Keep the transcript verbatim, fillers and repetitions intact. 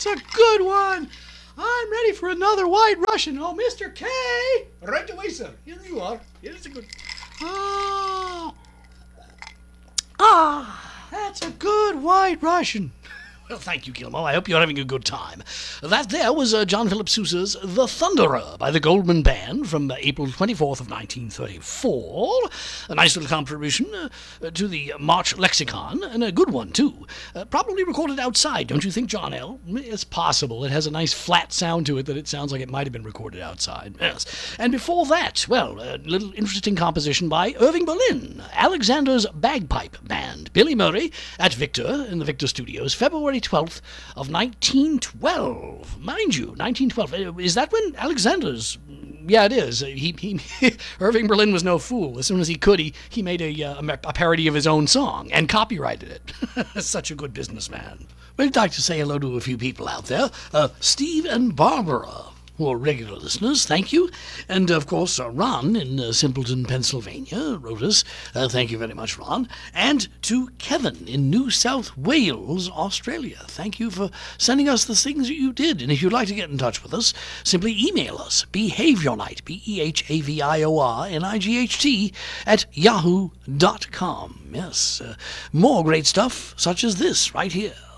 That's a good one. I'm ready for another White Russian. Oh, Mister K. Right away, sir. Here you are. Here is a good... Ah. Ah, that's a good White Russian. Well, thank you, Gilmo. I hope you're having a good time. That there was uh, John Philip Sousa's The Thunderer by the Goldman Band from uh, April twenty-fourth of nineteen thirty-four. A nice little contribution uh, to the March Lexicon, and a good one, too. Uh, probably recorded outside, don't you think, John L? It's possible. It has a nice flat sound to it that it sounds like it might have been recorded outside. Yes. And before that, well, a little interesting composition by Irving Berlin, Alexander's Bagpipe Band. Billy Murray at Victor, in the Victor Studios, February twelfth of nineteen twelve. Mind you, nineteen twelve. Is that when Alexander's... Yeah, it is. He, he Irving Berlin was no fool. As soon as he could, he, he made a, uh, a parody of his own song and copyrighted it. Such a good businessman. We'd like to say hello to a few people out there. Uh, Steve and Barbara, who are regular listeners, thank you. And, of course, uh, Ron in uh, Simpleton, Pennsylvania, wrote us. Uh, thank you very much, Ron. And to Kevin in New South Wales, Australia. Thank you for sending us the things that you did. And if you'd like to get in touch with us, simply email us, behaviornight, B E H A V I O R N I G H T, at yahoo dot com. Yes, uh, more great stuff such as this right here.